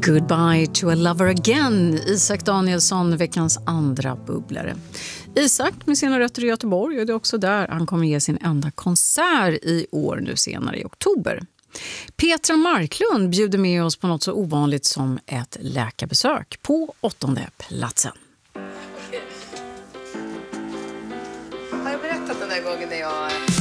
Goodbye to a lover again, Isak Danielsson, veckans andra bubblare. Isak med sina rötter i Göteborg, och det är också där han kommer ge sin enda konsert i år nu senare i oktober. Petra Marklund bjuder med oss på något så ovanligt som ett läkarbesök på 8:e platsen. Har jag berättat den där gången när jag